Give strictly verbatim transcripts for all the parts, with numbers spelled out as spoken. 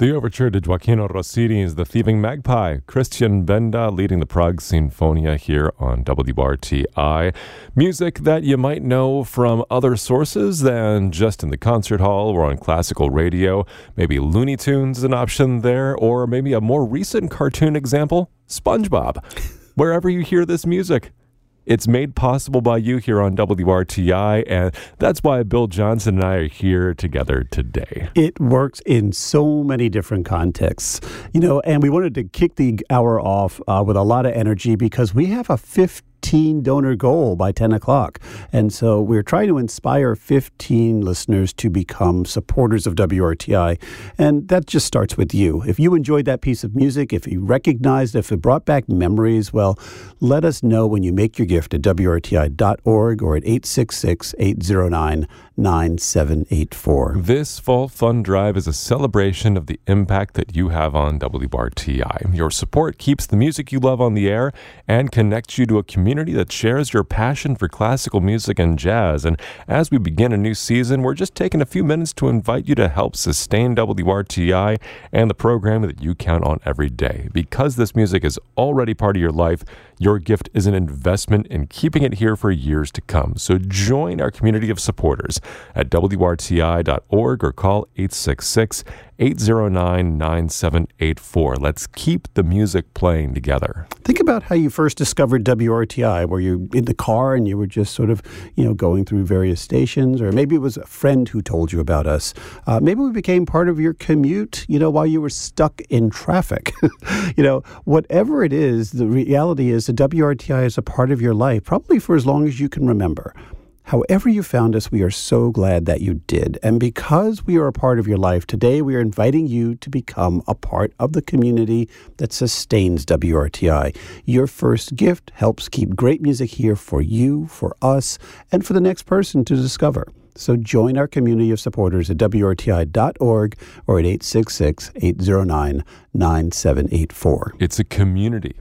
The overture to Gioacchino Rossini's The Thieving Magpie. Christian Benda leading the Prague Sinfonia here on W R T I. Music that you might know from other sources than just in the concert hall or on classical radio. Maybe Looney Tunes is an option there, or maybe a more recent cartoon example, SpongeBob. Wherever you hear this music, it's made possible by you here on W R T I, and that's why Bill Johnson and I are here together today. It works in so many different contexts, you know, and we wanted to kick the hour off uh, with a lot of energy because we have a fifteen donor goal by ten o'clock. And so we're trying to inspire fifteen listeners to become supporters of W R T I. And that just starts with you. If you enjoyed that piece of music, if you recognized, if it brought back memories, well, let us know when you make your gift at W R T I dot org or at eight six six, eight zero nine, nine seven eight four. This Fall Fund Drive is a celebration of the impact that you have on W R T I. Your support keeps the music you love on the air and connects you to a community that shares your passion for classical music and jazz. And as we begin a new season, we're just taking a few minutes to invite you to help sustain W R T I and the program that you count on every day. Because this music is already part of your life, your gift is an investment in keeping it here for years to come. So join our community of supporters at W R T I dot org or call eight six six, eight zero nine, nine seven eight four. Let's keep the music playing together. Think about how you first discovered W R T I. Were you in the car and you were just sort of, you know, going through various stations? Or maybe it was a friend who told you about us. Uh, maybe we became part of your commute, you know, while you were stuck in traffic. You know, whatever it is, the reality is that W R T I is a part of your life, probably for as long as you can remember. However you found us, we are so glad that you did. And because we are a part of your life, today we are inviting you to become a part of the community that sustains W R T I. Your first gift helps keep great music here for you, for us, and for the next person to discover. So join our community of supporters at W R T I dot org or at eight six six, eight zero nine, nine seven eight four. It's a community.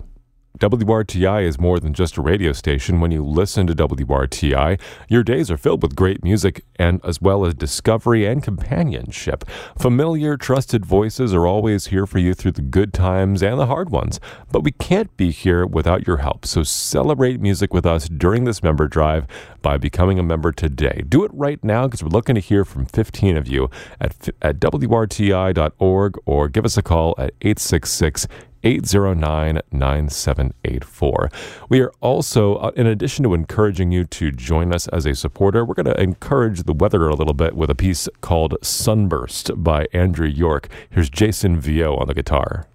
W R T I is more than just a radio station. When you listen to W R T I, your days are filled with great music and as well as discovery and companionship. Familiar, trusted voices are always here for you through the good times and the hard ones. But we can't be here without your help. So celebrate music with us during this member drive by becoming a member today. Do it right now because we're looking to hear from fifteen of you at, at W R T I dot org or give us a call at eight six six, eight zero nine, nine seven eight four. We are also, uh, in addition to encouraging you to join us as a supporter, we're going to encourage the weather a little bit with a piece called Sunburst by Andrew York. Here's Jason Vio on the guitar.